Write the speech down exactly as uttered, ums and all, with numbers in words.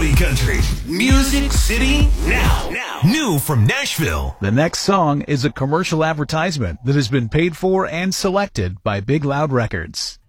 Cody Country. Music City Now. Now. New from Nashville. The next song is a commercial advertisement that has been paid for and selected by Big Loud Records.